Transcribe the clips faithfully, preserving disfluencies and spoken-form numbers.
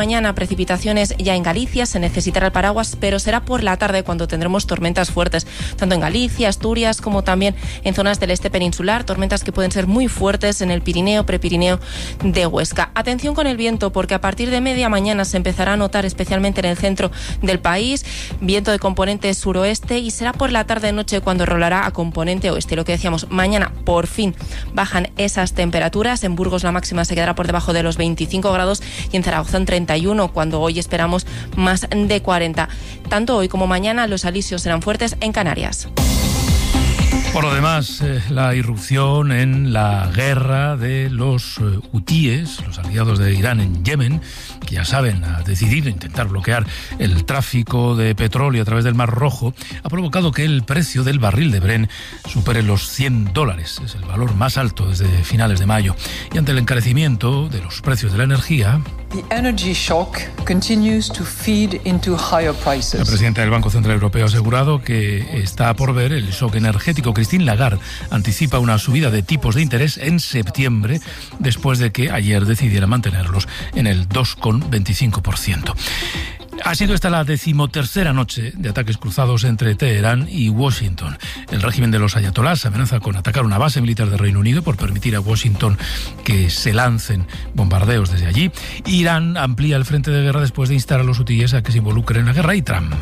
Mañana precipitaciones ya en Galicia, se necesitará el paraguas, pero será por la tarde cuando tendremos tormentas fuertes, tanto en Galicia, Asturias, como también en zonas del este peninsular, tormentas que pueden ser muy fuertes en el Pirineo, Prepirineo de Huesca. Atención con el viento, porque a partir de media mañana se empezará a notar especialmente en el centro del país, viento de componente suroeste, y será por la tarde-noche cuando rolará a componente oeste. Lo que decíamos, mañana por fin bajan esas temperaturas. En Burgos la máxima se quedará por debajo de los veinticinco grados y en Zaragoza en treinta y uno, cuando hoy esperamos más de cuarenta. Tanto hoy como mañana los alisios serán fuertes en Canarias. Por lo demás, eh, la irrupción en la guerra de los eh, hutíes, los aliados de Irán en Yemen, que ya saben, ha decidido intentar bloquear el tráfico de petróleo a través del Mar Rojo, ha provocado que el precio del barril de Brent supere los cien dólares. Es el valor más alto desde finales de mayo. Y ante el encarecimiento de los precios de la energía, The energy shock continues to feed into higher prices. La presidenta del Banco Central Europeo ha asegurado que está por ver el shock energético. Christine Lagarde anticipa una subida de tipos de interés en septiembre, después de que ayer decidiera mantenerlos en el dos coma veinticinco por ciento. Ha sido esta la decimotercera noche de ataques cruzados entre Teherán y Washington. El régimen de los ayatolás amenaza con atacar una base militar del Reino Unido por permitir a Washington que se lancen bombardeos desde allí. Irán amplía el frente de guerra después de instar a los hutíes a que se involucren en la guerra. Y Trump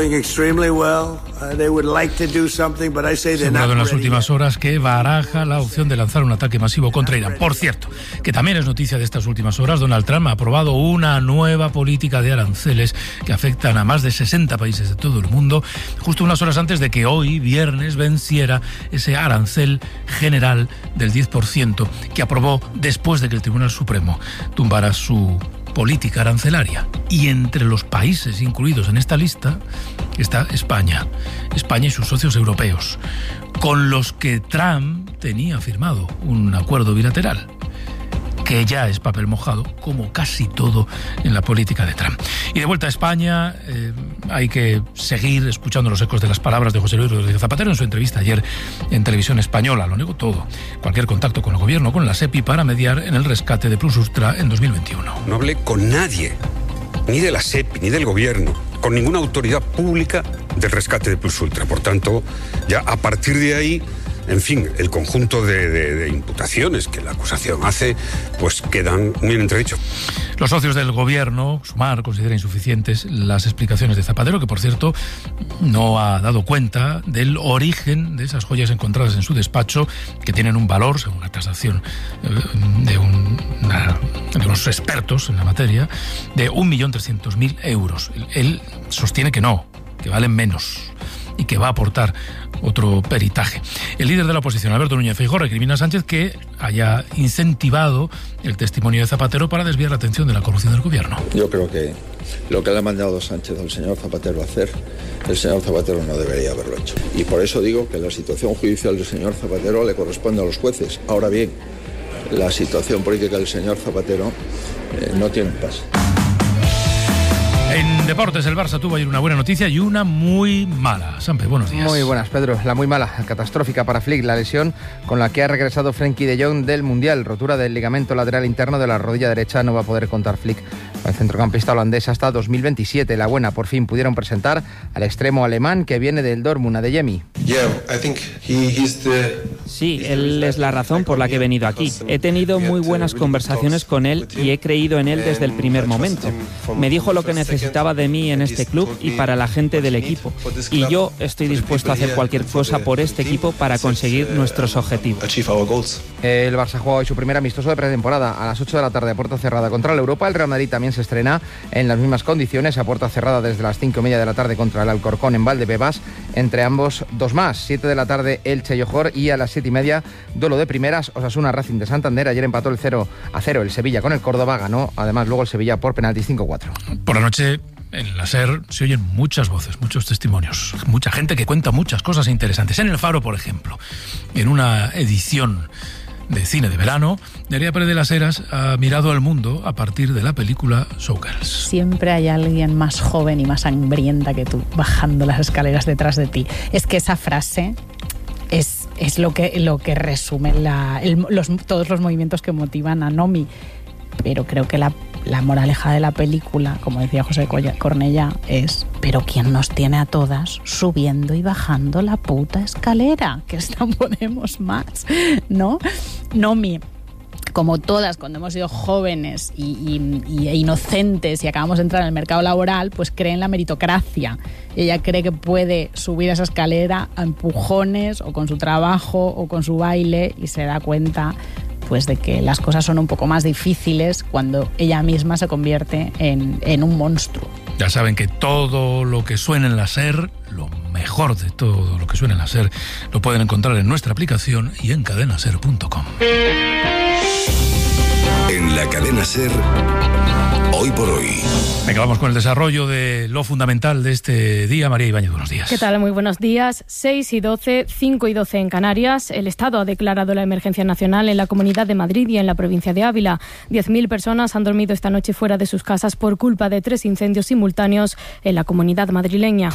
ha asegurado en las últimas horas que baraja la opción de lanzar un ataque masivo contra Irán. Por cierto, que también es noticia de estas últimas horas, Donald Trump ha aprobado una nueva política de aranceles que afectan a más de sesenta países de todo el mundo, justo unas horas antes de que hoy, viernes, venciera ese arancel general del diez por ciento que aprobó después de que el Tribunal Supremo tumbara su política arancelaria. Y entre los países incluidos en esta lista está España, España y sus socios europeos, con los que Trump tenía firmado un acuerdo bilateral, que ya es papel mojado, como casi todo en la política de Trump. Y de vuelta a España, eh, hay que seguir escuchando los ecos de las palabras de José Luis Rodríguez Zapatero en su entrevista ayer en Televisión Española. Lo negó todo, cualquier contacto con el gobierno, con la SEPI, para mediar en el rescate de Plus Ultra en dos mil veintiuno. No hablé con nadie, ni de la SEPI, ni del gobierno, con ninguna autoridad pública del rescate de Plus Ultra. Por tanto, ya a partir de ahí, en fin, el conjunto de, de, de imputaciones que la acusación hace, pues quedan muy en entredicho. Los socios del gobierno, Sumar, considera insuficientes las explicaciones de Zapatero, que por cierto no ha dado cuenta del origen de esas joyas encontradas en su despacho, que tienen un valor, según la tasación de, un, una, de unos expertos en la materia, de un millón trescientos mil euros. Él sostiene que no, que valen menos y que va a aportar otro peritaje. El líder de la oposición, Alberto Núñez Feijóo, recrimina a Sánchez que haya incentivado el testimonio de Zapatero para desviar la atención de la corrupción del gobierno. Yo creo que lo que le ha mandado Sánchez al señor Zapatero a hacer, el señor Zapatero no debería haberlo hecho. Y por eso digo que la situación judicial del señor Zapatero le corresponde a los jueces. Ahora bien, la situación política del señor Zapatero eh, no tiene un pase. En deportes, el Barça tuvo ayer una buena noticia y una muy mala. Sampe, buenos días. Muy buenas, Pedro. La muy mala, catastrófica para Flick, la lesión con la que ha regresado Frenkie de Jong del Mundial. Rotura del ligamento lateral interno de la rodilla derecha. No va a poder contar Flick, el centrocampista holandés, hasta dos mil veintisiete. La buena, por fin pudieron presentar al extremo alemán que viene del Dortmund, Adeyemi. Sí, él es la razón por la que he venido aquí. He tenido muy buenas conversaciones con él y he creído en él desde el primer momento. Me dijo lo que necesitaba de mí en este club y para la gente del equipo. Y yo estoy dispuesto a hacer cualquier cosa por este equipo para conseguir nuestros objetivos. El Barça juega hoy su primer amistoso de pretemporada a las ocho de la tarde a puerta cerrada contra el Europa. El Real Madrid también se estrena en las mismas condiciones, a puerta cerrada desde las cinco y media de la tarde contra el Alcorcón en Valdebebas. Entre ambos, dos más. siete de la tarde, Elche Johor, y a las siete y media, duelo de primeras, Osasuna Racing de Santander. Ayer empató el cero a cero el Sevilla con el Córdoba, ganó además luego el Sevilla por penaltis cinco cuatro. Por la noche, en la SER se oyen muchas voces, muchos testimonios, mucha gente que cuenta muchas cosas interesantes. En El Faro, por ejemplo, en una edición de cine de verano, Nerea Pérez de las Heras ha mirado al mundo a partir de la película Showgirls. Siempre hay alguien más joven y más hambrienta que tú bajando las escaleras detrás de ti. Es que esa frase es, es lo que, lo que resume la, el, los, todos los movimientos que motivan a Nomi. Pero creo que la, la moraleja de la película, como decía José Cornellá, es: pero ¿quién nos tiene a todas subiendo y bajando la puta escalera? Que esta podemos más, ¿no? Nomi, como todas, cuando hemos sido jóvenes y, y, y inocentes y acabamos de entrar en el mercado laboral, pues cree en la meritocracia. Ella cree que puede subir esa escalera a empujones, o con su trabajo, o con su baile, y se da cuenta pues de que las cosas son un poco más difíciles cuando ella misma se convierte en, en un monstruo. Ya saben que todo lo que suena en la SER, lo mejor de todo lo que suena en la SER, lo pueden encontrar en nuestra aplicación y en cadena ser punto com. En la cadena SER, hoy por hoy. Venga, vamos con el desarrollo de lo fundamental de este día. María Ibáñez, buenos días. ¿Qué tal? Muy buenos días. seis y doce, cinco y doce en Canarias. El Estado ha declarado la emergencia nacional en la Comunidad de Madrid y en la provincia de Ávila. diez mil personas han dormido esta noche fuera de sus casas por culpa de tres incendios simultáneos en la comunidad madrileña.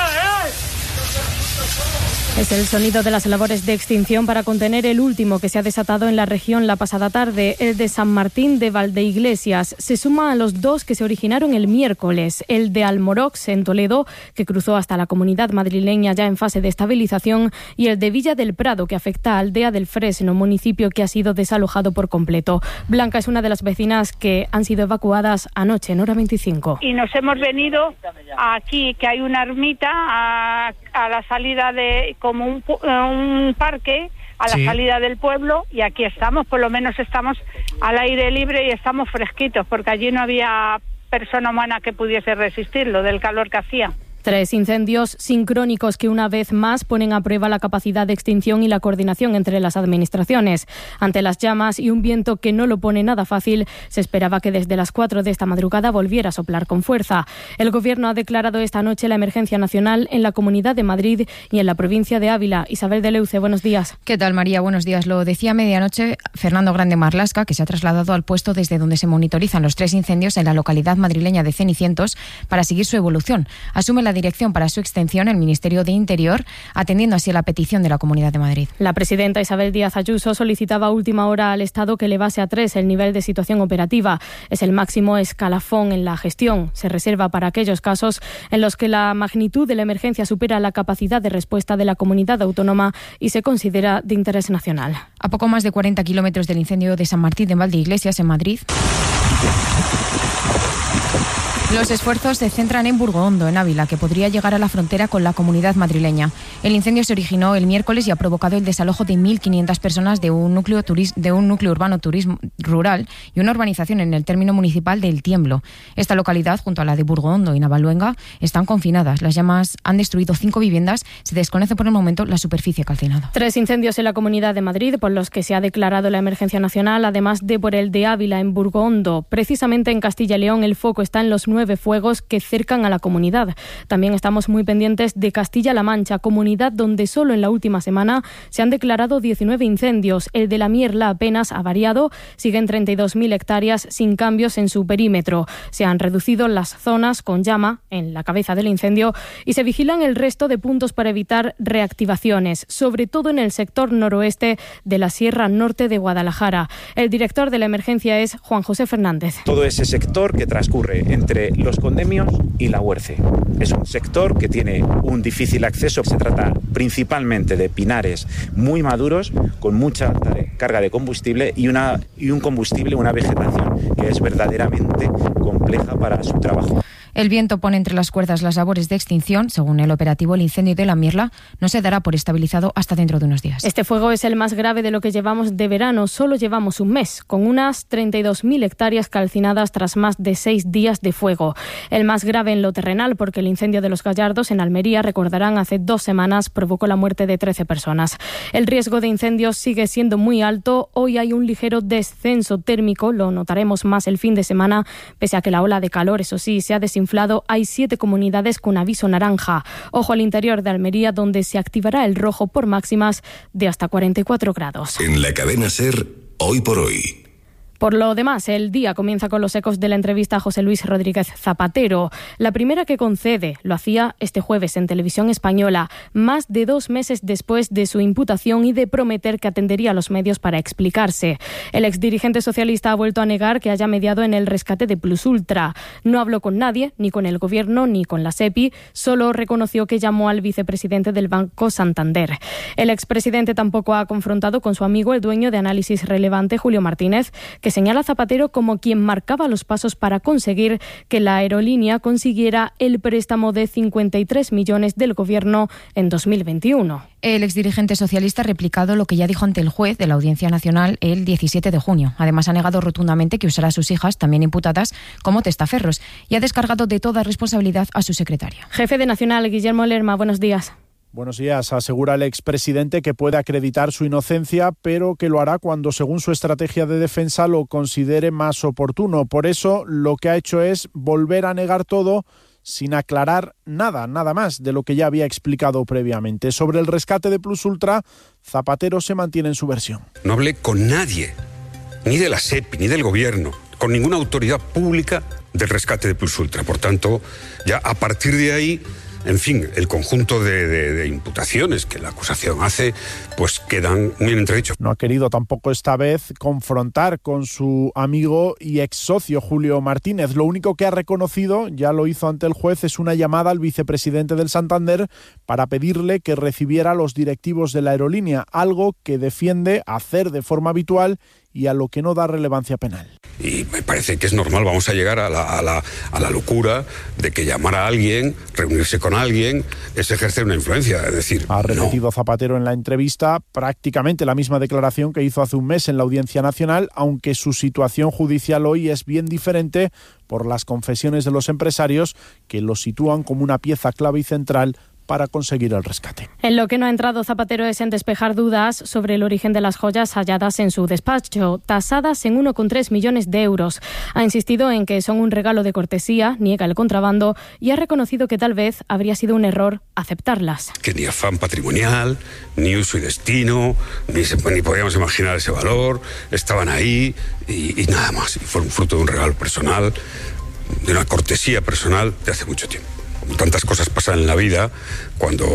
Es el sonido de las labores de extinción para contener el último que se ha desatado en la región la pasada tarde, el de San Martín de Valdeiglesias. Se suma a los dos que se originaron el miércoles, el de Almorox en Toledo, que cruzó hasta la comunidad madrileña ya en fase de estabilización, y el de Villa del Prado, que afecta a Aldea del Fresno, municipio que ha sido desalojado por completo. Blanca es una de las vecinas que han sido evacuadas anoche en hora veinticinco. Y nos hemos venido aquí, que hay una ermita a, a la salida de... como un, un parque a la sí. salida del pueblo, y aquí estamos, por lo menos estamos al aire libre y estamos fresquitos, porque allí no había persona humana que pudiese resistirlo del calor que hacía. Tres incendios sincrónicos que una vez más ponen a prueba la capacidad de extinción y la coordinación entre las administraciones. Ante las llamas y un viento que no lo pone nada fácil, se esperaba que desde las cuatro de esta madrugada volviera a soplar con fuerza. El Gobierno ha declarado esta noche la emergencia nacional en la Comunidad de Madrid y en la provincia de Ávila. Isabel de Leuce, buenos días. ¿Qué tal, María? Buenos días. Lo decía a medianoche Fernando Grande Marlasca, que se ha trasladado al puesto desde donde se monitorizan los tres incendios en la localidad madrileña de Cenicientos para seguir su evolución. Asume la dirección para su extensión el Ministerio de Interior, atendiendo así a la petición de la Comunidad de Madrid. La presidenta Isabel Díaz Ayuso solicitaba a última hora al Estado que elevase a tres el nivel de situación operativa. Es el máximo escalafón en la gestión. Se reserva para aquellos casos en los que la magnitud de la emergencia supera la capacidad de respuesta de la comunidad autónoma y se considera de interés nacional. A poco más de cuarenta kilómetros del incendio de San Martín de Valdeiglesias, en Madrid, los esfuerzos se centran en Burgoondo, en Ávila, que podría llegar a la frontera con la comunidad madrileña. El incendio se originó el miércoles y ha provocado el desalojo de mil quinientas personas de un núcleo, turis- de un núcleo urbano turismo rural y una urbanización en el término municipal de El Tiemblo. Esta localidad, junto a la de Burgoondo y Navaluenga, están confinadas. Las llamas han destruido cinco viviendas. Se desconoce por el momento la superficie calcinada. Tres incendios en la Comunidad de Madrid por los que se ha declarado la emergencia nacional, además de por el de Ávila en Burgoondo. Precisamente en Castilla y León el foco está en los nueve fuegos que cercan a la comunidad. También estamos muy pendientes de Castilla-La Mancha, comunidad donde solo en la última semana se han declarado diecinueve incendios. El de la Mierla apenas ha variado, siguen treinta y dos mil hectáreas sin cambios en su perímetro. Se han reducido las zonas con llama en la cabeza del incendio y se vigilan el resto de puntos para evitar reactivaciones, sobre todo en el sector noroeste de la Sierra Norte de Guadalajara. El director de la emergencia es Juan José Fernández. Todo ese sector que transcurre entre los Condemios y la Huerce. Es un sector que tiene un difícil acceso. Se trata principalmente de pinares muy maduros con mucha carga de combustible y, una, y un combustible, una vegetación que es verdaderamente compleja para su trabajo. El viento pone entre las cuerdas las labores de extinción. Según el operativo, el incendio de la Mierla no se dará por estabilizado hasta dentro de unos días. Este fuego es el más grave de lo que llevamos de verano. Solo llevamos un mes, con unas treinta y dos mil hectáreas calcinadas tras más de seis días de fuego. El más grave en lo terrenal, porque el incendio de los Gallardos en Almería, recordarán, hace dos semanas provocó la muerte de trece personas. El riesgo de incendios sigue siendo muy alto. Hoy hay un ligero descenso térmico, lo notaremos más el fin de semana, pese a que la ola de calor, eso sí, se ha desinflado. Hay siete comunidades con aviso naranja. Ojo al interior de Almería, donde se activará el rojo por máximas de hasta cuarenta y cuatro grados. En la cadena SER, hoy por hoy. Por lo demás, el día comienza con los ecos de la entrevista a José Luis Rodríguez Zapatero. La primera que concede lo hacía este jueves en Televisión Española, más de dos meses después de su imputación y de prometer que atendería a los medios para explicarse. El exdirigente socialista ha vuelto a negar que haya mediado en el rescate de Plus Ultra. No habló con nadie, ni con el Gobierno, ni con la SEPI, solo reconoció que llamó al vicepresidente del Banco Santander. El expresidente tampoco ha confrontado con su amigo, el dueño de Análisis Relevante, Julio Martínez, que señala a Zapatero como quien marcaba los pasos para conseguir que la aerolínea consiguiera el préstamo de cincuenta y tres millones del Gobierno en dos mil veintiuno. El exdirigente socialista ha replicado lo que ya dijo ante el juez de la Audiencia Nacional el diecisiete de junio. Además, ha negado rotundamente que usara a sus hijas, también imputadas, como testaferros, y ha descargado de toda responsabilidad a su secretaria. Jefe de Nacional, Guillermo Lerma, buenos días. Buenos días. Asegura el expresidente que puede acreditar su inocencia, pero que lo hará cuando, según su estrategia de defensa, lo considere más oportuno. Por eso, lo que ha hecho es volver a negar todo sin aclarar nada, nada más de lo que ya había explicado previamente. Sobre el rescate de Plus Ultra, Zapatero se mantiene en su versión. No hablé con nadie, ni de la SEPI, ni del Gobierno, con ninguna autoridad pública del rescate de Plus Ultra. Por tanto, ya a partir de ahí, en fin, el conjunto de, de, de imputaciones que la acusación hace, pues quedan muy en entredicho. No ha querido tampoco esta vez confrontar con su amigo y ex socio Julio Martínez. Lo único que ha reconocido, ya lo hizo ante el juez, es una llamada al vicepresidente del Santander para pedirle que recibiera a los directivos de la aerolínea, algo que defiende hacer de forma habitual y a lo que no da relevancia penal. Y me parece que es normal, vamos a llegar a la, a la, a la locura de que llamar a alguien, reunirse con alguien, es ejercer una influencia, es decir... Ha repetido no. Zapatero en la entrevista prácticamente la misma declaración que hizo hace un mes en la Audiencia Nacional, aunque su situación judicial hoy es bien diferente por las confesiones de los empresarios que lo sitúan como una pieza clave y central para conseguir el rescate. En lo que no ha entrado Zapatero es en despejar dudas sobre el origen de las joyas halladas en su despacho, tasadas en uno coma tres millones de euros. Ha insistido en que son un regalo de cortesía, niega el contrabando y ha reconocido que tal vez habría sido un error aceptarlas. Que ni afán patrimonial, ni uso y destino, ni, se, ni podíamos imaginar ese valor, estaban ahí y, y nada más. Y fueron fruto de un regalo personal, de una cortesía personal de hace mucho tiempo. Tantas cosas pasan en la vida, cuando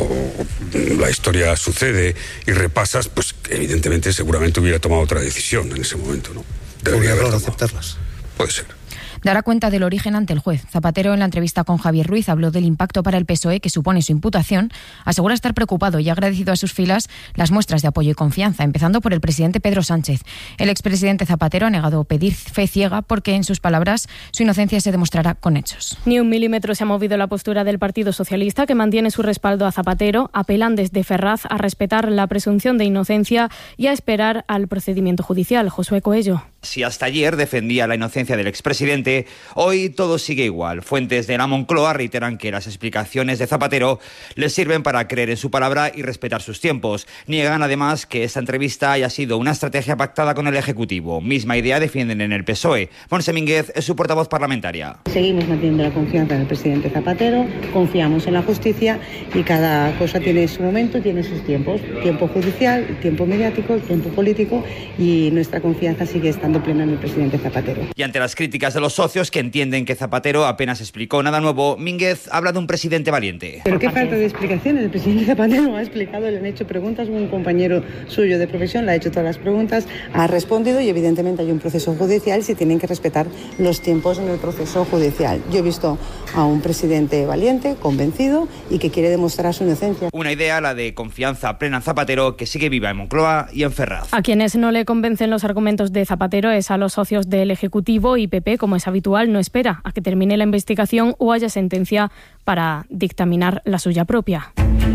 la historia sucede y repasas, pues evidentemente seguramente hubiera tomado otra decisión en ese momento, ¿no? Debería haber aceptarlas. Puede ser. Dará cuenta del origen ante el juez. Zapatero, en la entrevista con Javier Ruiz, habló del impacto para el P S O E que supone su imputación. Asegura estar preocupado y ha agradecido a sus filas las muestras de apoyo y confianza, empezando por el presidente Pedro Sánchez. El expresidente Zapatero ha negado pedir fe ciega porque, en sus palabras, su inocencia se demostrará con hechos. Ni un milímetro se ha movido la postura del Partido Socialista, que mantiene su respaldo a Zapatero. Apelan desde Ferraz a respetar la presunción de inocencia y a esperar al procedimiento judicial. Josué Coello. Si hasta ayer defendía la inocencia del expresidente, hoy todo sigue igual. Fuentes de la Moncloa reiteran que las explicaciones de Zapatero les sirven para creer en su palabra y respetar sus tiempos. Niegan además que esta entrevista haya sido una estrategia pactada con el Ejecutivo. Misma idea defienden en el P S O E. Montse Mínguez es su portavoz parlamentaria. Seguimos manteniendo la confianza en el presidente Zapatero, confiamos en la justicia y cada cosa tiene su momento, tiene sus tiempos. Tiempo judicial, tiempo mediático, tiempo político, y nuestra confianza sigue estando plena en el presidente Zapatero. Y ante las críticas de los socios que entienden que Zapatero apenas explicó nada nuevo, Mínguez habla de un presidente valiente. Pero qué falta de explicaciones. El presidente Zapatero ha explicado, le han hecho preguntas, un compañero suyo de profesión le ha hecho todas las preguntas, ha respondido y evidentemente hay un proceso judicial y se tienen que respetar los tiempos en el proceso judicial. Yo he visto a un presidente valiente, convencido y que quiere demostrar su inocencia. Una idea, la de confianza plena en Zapatero, que sigue viva en Moncloa y en Ferraz. A quienes no le convencen los argumentos de Zapatero es a los socios del Ejecutivo, y P P, como es habitual, no espera a que termine la investigación o haya sentencia para dictaminar la suya propia.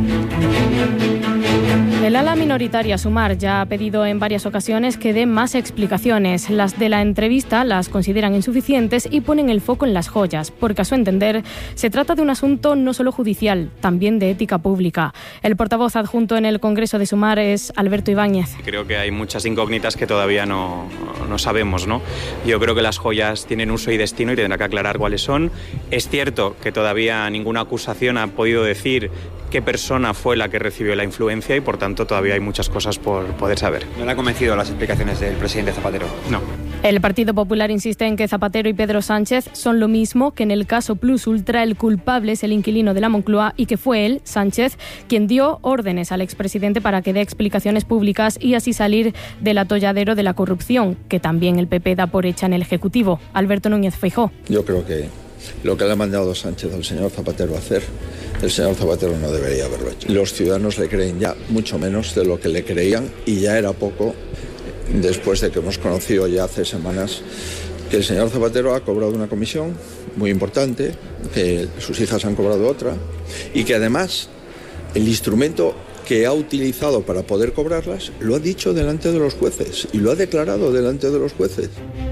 El ala minoritaria Sumar ya ha pedido en varias ocasiones que dé más explicaciones. Las de la entrevista las consideran insuficientes y ponen el foco en las joyas, porque a su entender se trata de un asunto no solo judicial, también de ética pública. El portavoz adjunto en el Congreso de Sumar es Alberto Ibáñez. Creo que hay muchas incógnitas que todavía no, no sabemos, ¿no? Yo creo que las joyas tienen uso y destino y tendrá que aclarar cuáles son. Es cierto que todavía ninguna acusación ha podido decir qué persona fue la que recibió la influencia y, por tanto, todavía hay muchas cosas por poder saber. ¿No le ha convencido las explicaciones del presidente Zapatero? No. El Partido Popular insiste en que Zapatero y Pedro Sánchez son lo mismo, que en el caso Plus Ultra el culpable es el inquilino de la Moncloa y que fue él, Sánchez, quien dio órdenes al expresidente para que dé explicaciones públicas y así salir del atolladero de la corrupción, que también el P P da por hecha en el Ejecutivo. Alberto Núñez Feijóo. Yo creo que lo que le ha mandado Sánchez al señor Zapatero a hacer, el señor Zapatero no debería haberlo hecho. Los ciudadanos le creen ya mucho menos de lo que le creían y ya era poco después de que hemos conocido ya hace semanas que el señor Zapatero ha cobrado una comisión muy importante, que sus hijas han cobrado otra y que además el instrumento que ha utilizado para poder cobrarlas lo ha dicho delante de los jueces y lo ha declarado delante de los jueces.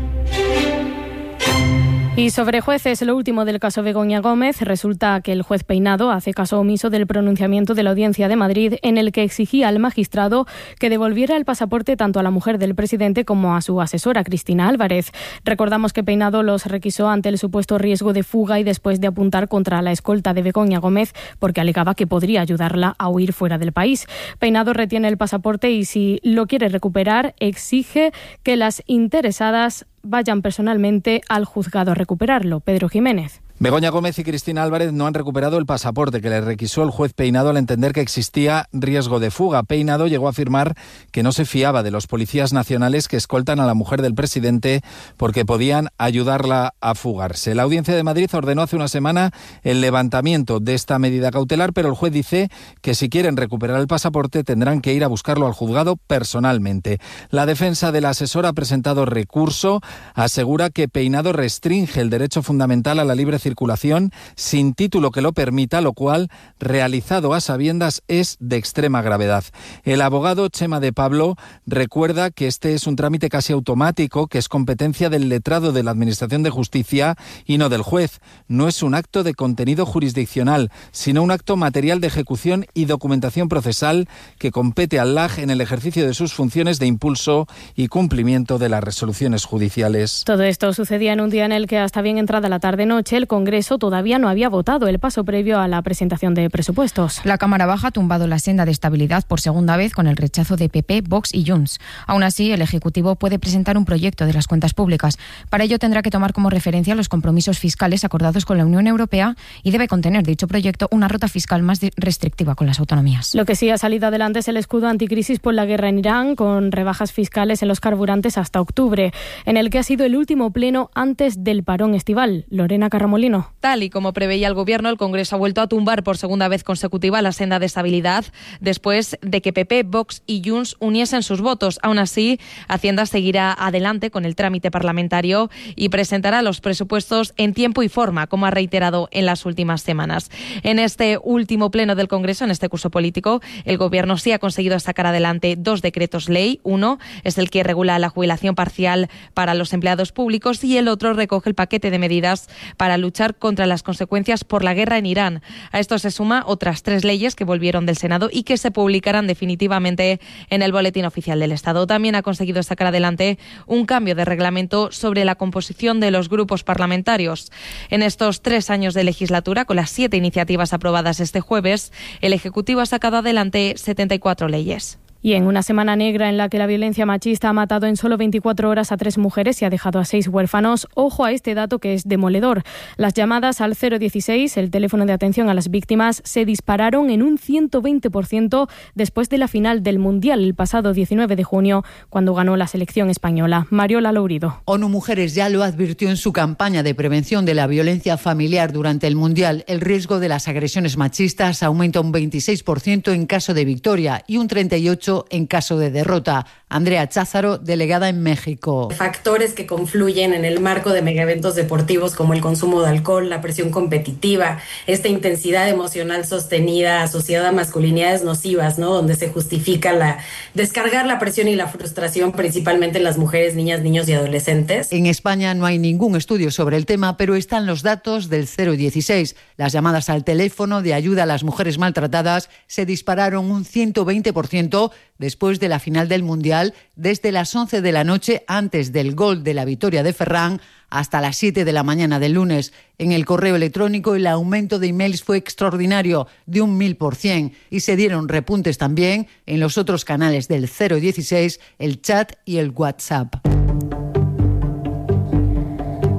Y sobre jueces, lo último del caso Begoña Gómez, resulta que el juez Peinado hace caso omiso del pronunciamiento de la Audiencia de Madrid en el que exigía al magistrado que devolviera el pasaporte tanto a la mujer del presidente como a su asesora, Cristina Álvarez. Recordamos que Peinado los requisó ante el supuesto riesgo de fuga y después de apuntar contra la escolta de Begoña Gómez porque alegaba que podría ayudarla a huir fuera del país. Peinado retiene el pasaporte y si lo quiere recuperar, exige que las interesadas vayan personalmente al juzgado a recuperarlo. Pedro Jiménez. Begoña Gómez y Cristina Álvarez no han recuperado el pasaporte que les requisó el juez Peinado al entender que existía riesgo de fuga. Peinado llegó a afirmar que no se fiaba de los policías nacionales que escoltan a la mujer del presidente porque podían ayudarla a fugarse. La Audiencia de Madrid ordenó hace una semana el levantamiento de esta medida cautelar, pero el juez dice que si quieren recuperar el pasaporte tendrán que ir a buscarlo al juzgado personalmente. La defensa del asesor ha presentado recurso, asegura que Peinado restringe el derecho fundamental a la libre circulación sin título que lo permita, lo cual, realizado a sabiendas, es de extrema gravedad. El abogado Chema de Pablo recuerda que este es un trámite casi automático, que es competencia del letrado de la Administración de Justicia y no del juez. No es un acto de contenido jurisdiccional, sino un acto material de ejecución y documentación procesal que compete al L A G en el ejercicio de sus funciones de impulso y cumplimiento de las resoluciones judiciales. Todo esto sucedía en un día en el que hasta bien entrada la tarde-noche el Congreso todavía no había votado el paso previo a la presentación de presupuestos. La Cámara Baja ha tumbado la senda de estabilidad por segunda vez con el rechazo de P P, Vox y Junts. Aún así, el Ejecutivo puede presentar un proyecto de las cuentas públicas. Para ello tendrá que tomar como referencia los compromisos fiscales acordados con la Unión Europea y debe contener dicho proyecto una ruta fiscal más restrictiva con las autonomías. Lo que sí ha salido adelante es el escudo anticrisis por la guerra en Irán, con rebajas fiscales en los carburantes hasta octubre, en el que ha sido el último pleno antes del parón estival. Lorena Carramolino. Tal y como preveía el Gobierno, el Congreso ha vuelto a tumbar por segunda vez consecutiva la senda de estabilidad después de que P P, Vox y Junts uniesen sus votos. Aún así, Hacienda seguirá adelante con el trámite parlamentario y presentará los presupuestos en tiempo y forma, como ha reiterado en las últimas semanas. En este último pleno del Congreso, en este curso político, el Gobierno sí ha conseguido sacar adelante dos decretos ley. Uno es el que regula la jubilación parcial para los empleados públicos y el otro recoge el paquete de medidas para luchar contra las consecuencias por la guerra en Irán. A esto se suma otras tres leyes que volvieron del Senado y que se publicarán definitivamente en el Boletín Oficial del Estado. También ha conseguido sacar adelante un cambio de reglamento sobre la composición de los grupos parlamentarios. En estos tres años de legislatura, con las siete iniciativas aprobadas este jueves, el Ejecutivo ha sacado adelante setenta y cuatro leyes. Y en una semana negra en la que la violencia machista ha matado en solo veinticuatro horas a tres mujeres y ha dejado a seis huérfanos, ojo a este dato que es demoledor. Las llamadas al cero dieciséis, el teléfono de atención a las víctimas, se dispararon en un ciento veinte por ciento después de la final del Mundial el pasado diecinueve de junio, cuando ganó la selección española. Mariola Lourido. ONU Mujeres ya lo advirtió en su campaña de prevención de la violencia familiar durante el Mundial. El riesgo de las agresiones machistas aumenta un veintiséis por ciento en caso de victoria y un treinta y ocho por ciento en caso de derrota. Andrea Cházaro, delegada en México. Factores que confluyen en el marco de megaeventos deportivos como el consumo de alcohol, la presión competitiva, esta intensidad emocional sostenida asociada a masculinidades nocivas, ¿no? Donde se justifica la descargar la presión y la frustración principalmente en las mujeres, niñas, niños y adolescentes. En España no hay ningún estudio sobre el tema, pero están los datos del cero dieciséis. Las llamadas al teléfono de ayuda a las mujeres maltratadas se dispararon un ciento veinte por ciento después de la final del Mundial, desde las once de la noche antes del gol de la victoria de Ferran hasta las siete de la mañana del lunes. En el correo electrónico el aumento de emails fue extraordinario, de un mil por cien, y se dieron repuntes también en los otros canales del cero dieciséis, el chat y el WhatsApp.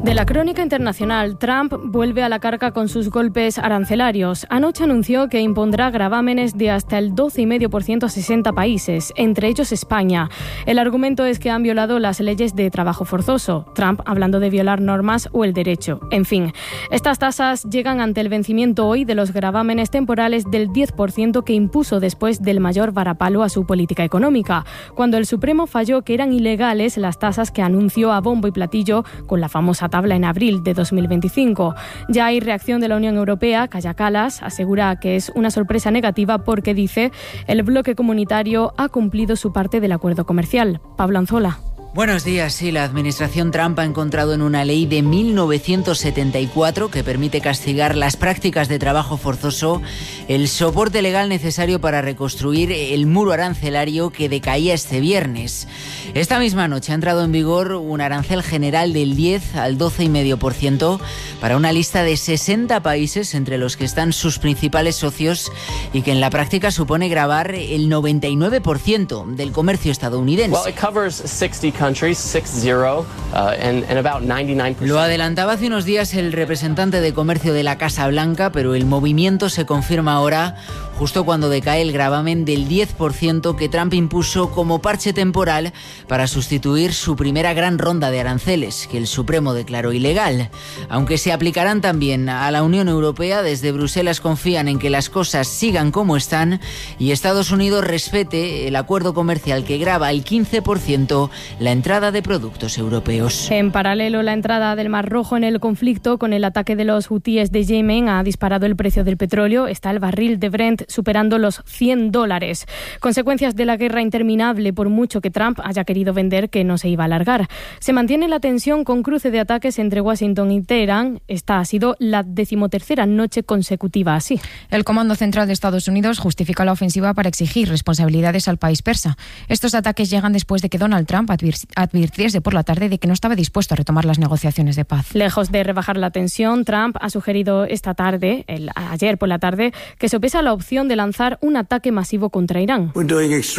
De la crónica internacional, Trump vuelve a la carga con sus golpes arancelarios. Anoche anunció que impondrá gravámenes de hasta el doce coma cinco por ciento a sesenta países, entre ellos España. El argumento es que han violado las leyes de trabajo forzoso. Trump hablando de violar normas o el derecho. En fin, estas tasas llegan ante el vencimiento hoy de los gravámenes temporales del diez por ciento que impuso después del mayor varapalo a su política económica, cuando el Supremo falló que eran ilegales las tasas que anunció a bombo y platillo con la famosa tabla en abril de dos mil veinticinco. Ya hay reacción de la Unión Europea. Kaja Kallas asegura que es una sorpresa negativa porque, dice, el bloque comunitario ha cumplido su parte del acuerdo comercial. Pablo Anzola. Buenos días. Sí, la administración Trump ha encontrado en una ley de mil novecientos setenta y cuatro que permite castigar las prácticas de trabajo forzoso el soporte legal necesario para reconstruir el muro arancelario que decaía este viernes. Esta misma noche ha entrado en vigor un arancel general del diez al doce coma cinco por ciento para una lista de sesenta países, entre los que están sus principales socios, y que en la práctica supone gravar el noventa y nueve por ciento del comercio estadounidense. Well, it covers sixty countries, six zero, uh, and, and about ninety-nine percent. Lo adelantaba hace unos días el representante de comercio de la Casa Blanca, pero el movimiento se confirma ahora justo cuando decae el gravamen del diez por ciento que Trump impuso como parche temporal para sustituir su primera gran ronda de aranceles, que el Supremo declaró ilegal. Aunque se aplicarán también a la Unión Europea, desde Bruselas confían en que las cosas sigan como están y Estados Unidos respete el acuerdo comercial que grava el quince por ciento la entrada de productos europeos. En paralelo, la entrada del Mar Rojo en el conflicto con el ataque de los hutíes de Yemen ha disparado el precio del petróleo. Está el barril de Brent superando los cien dólares. Consecuencias de la guerra interminable, por mucho que Trump haya querido vender que no se iba a alargar. Se mantiene la tensión con cruce de ataques entre Washington y Teherán. Esta ha sido la decimotercera noche consecutiva así. El Comando Central de Estados Unidos justifica la ofensiva para exigir responsabilidades al país persa. Estos ataques llegan después de que Donald Trump advirtiese por la tarde de que no estaba dispuesto a retomar las negociaciones de paz. Lejos de rebajar la tensión, Trump ha sugerido esta tarde, el, ayer por la tarde, que sopesa la opción de lanzar un ataque masivo contra Irán. Porque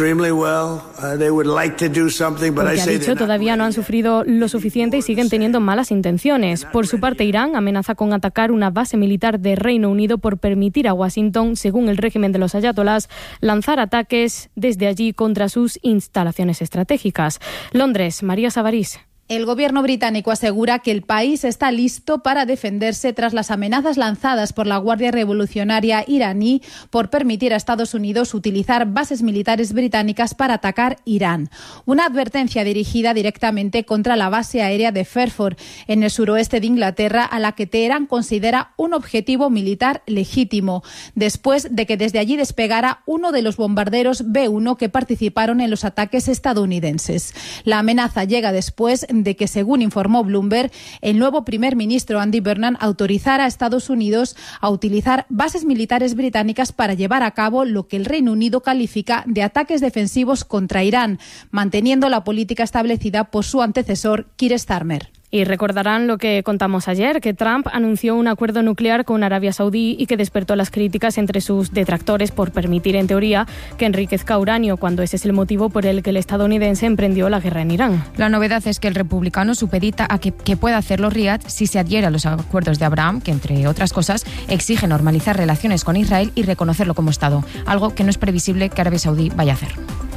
ha dicho todavía no han sufrido lo suficiente y siguen teniendo malas intenciones. Por su parte, Irán amenaza con atacar una base militar de Reino Unido por permitir a Washington, según el régimen de los ayatolás, lanzar ataques desde allí contra sus instalaciones estratégicas. Londres, María Savarís. El gobierno británico asegura que el país está listo para defenderse tras las amenazas lanzadas por la Guardia Revolucionaria iraní por permitir a Estados Unidos utilizar bases militares británicas para atacar Irán. Una advertencia dirigida directamente contra la base aérea de Fairford, en el suroeste de Inglaterra, a la que Teherán considera un objetivo militar legítimo, después de que desde allí despegara uno de los bombarderos B uno que participaron en los ataques estadounidenses. La amenaza llega después de de que, según informó Bloomberg, el nuevo primer ministro Andy Burnham autorizara a Estados Unidos a utilizar bases militares británicas para llevar a cabo lo que el Reino Unido califica de ataques defensivos contra Irán, manteniendo la política establecida por su antecesor Keir Starmer. Y recordarán lo que contamos ayer, que Trump anunció un acuerdo nuclear con Arabia Saudí y que despertó las críticas entre sus detractores por permitir, en teoría, que enriquezca uranio, cuando ese es el motivo por el que el estadounidense emprendió la guerra en Irán. La novedad es que el republicano supedita a que, que pueda hacerlo Riad si se adhiere a los acuerdos de Abraham, que, entre otras cosas, exige normalizar relaciones con Israel y reconocerlo como Estado, algo que no es previsible que Arabia Saudí vaya a hacer.